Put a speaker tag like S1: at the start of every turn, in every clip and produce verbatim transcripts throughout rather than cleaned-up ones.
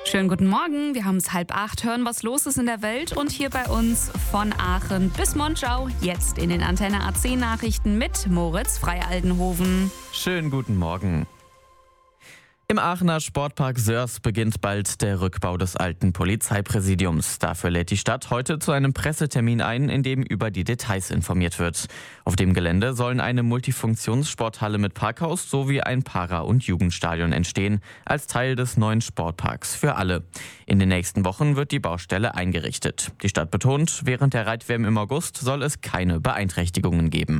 S1: Schönen guten Morgen, wir haben es halb acht, hören, was los ist in der Welt und hier bei uns von Aachen bis Monschau, jetzt in den Antenne A zehn Nachrichten mit Moritz Freialdenhoven.
S2: Schönen guten Morgen. Im Aachener Sportpark Sörs beginnt bald der Rückbau des alten Polizeipräsidiums. Dafür lädt die Stadt heute zu einem Pressetermin ein, in dem über die Details informiert wird. Auf dem Gelände sollen eine Multifunktionssporthalle mit Parkhaus sowie ein Para- und Jugendstadion entstehen, als Teil des neuen Sportparks für alle. In den nächsten Wochen wird die Baustelle eingerichtet. Die Stadt betont, während der Reit-W M im August soll es keine Beeinträchtigungen geben.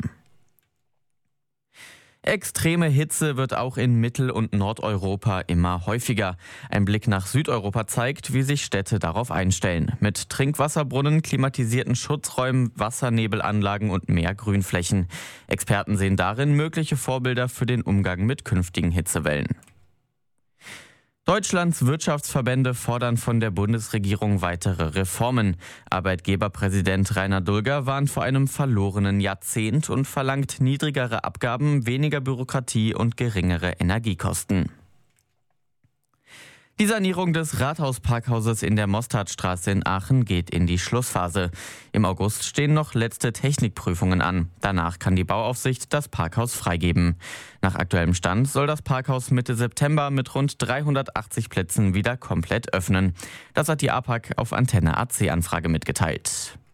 S2: Extreme Hitze wird auch in Mittel- und Nordeuropa immer häufiger. Ein Blick nach Südeuropa zeigt, wie sich Städte darauf einstellen. Mit Trinkwasserbrunnen, klimatisierten Schutzräumen, Wassernebelanlagen und mehr Grünflächen. Experten sehen darin mögliche Vorbilder für den Umgang mit künftigen Hitzewellen. Deutschlands Wirtschaftsverbände fordern von der Bundesregierung weitere Reformen. Arbeitgeberpräsident Rainer Dulger warnt vor einem verlorenen Jahrzehnt und verlangt niedrigere Abgaben, weniger Bürokratie und geringere Energiekosten. Die Sanierung des Rathausparkhauses in der Mostardstraße in Aachen geht in die Schlussphase. Im August stehen noch letzte Technikprüfungen an. Danach kann die Bauaufsicht das Parkhaus freigeben. Nach aktuellem Stand soll das Parkhaus Mitte September mit rund dreihundertachtzig Plätzen wieder komplett öffnen. Das hat die A P A C auf Antenne A C Anfrage mitgeteilt.